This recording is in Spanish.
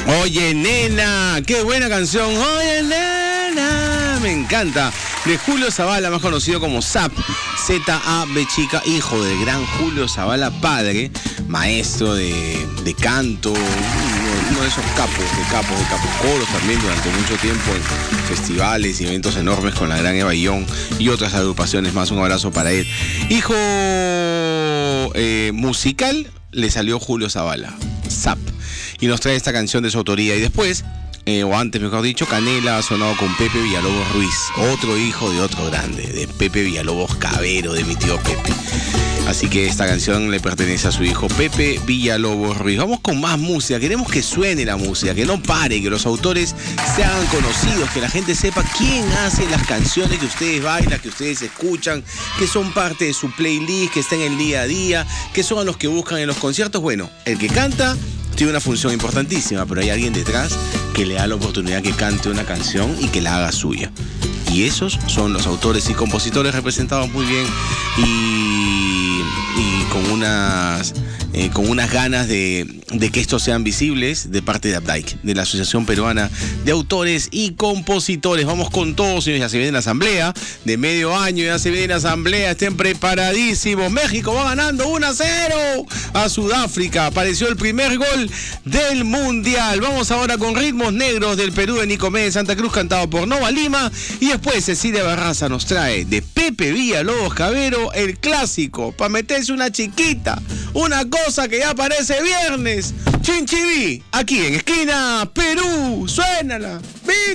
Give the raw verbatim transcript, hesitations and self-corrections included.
Oye, nena, qué buena canción. Oye, nena, me encanta. De Julio Zavala, más conocido como Zap, Z A B chica, hijo del gran Julio Zavala, padre, maestro de, de canto, uno, uno de esos capos, de capos, de capos coros también durante mucho tiempo en festivales y eventos enormes con la gran Eva Young y otras agrupaciones más. Un abrazo para él. Hijo eh, musical le salió Julio Zavala, Zap, y nos trae esta canción de su autoría. Y después, Eh, o antes mejor dicho, Canela ha sonado con Pepe Villalobos Ruiz, otro hijo de otro grande, de Pepe Villalobos Cabero, de mi tío Pepe. Así que esta canción le pertenece a su hijo Pepe Villalobos Ruiz. Vamos con más música, queremos que suene la música, que no pare, que los autores se hagan conocidos, que la gente sepa quién hace las canciones que ustedes bailan, que ustedes escuchan, que son parte de su playlist, que están en el día a día, que son los que buscan en los conciertos. Bueno, el que canta tiene una función importantísima, pero hay alguien detrás que le da la oportunidad que cante una canción y que la haga suya. Y esos son los autores y compositores representados muy bien y, y con unas eh, con unas ganas de, de que estos sean visibles de parte de APDAIC, de la Asociación Peruana de Autores y Compositores. Vamos con todos, señores, ya se viene la asamblea de medio año, ya se viene la asamblea, estén preparadísimos. México va ganando uno a cero a Sudáfrica, apareció el primer gol del Mundial. Vamos ahora con Ritmos Negros del Perú de Nicomé de Santa Cruz, cantado por Nova Lima, y después Cecilia Barraza nos trae de Pepe Villalobos Cabero el clásico, para meterse una chiquita, una cosa que ya parece viernes. Chinchiví, aquí en Esquina Perú, suénala, Vic.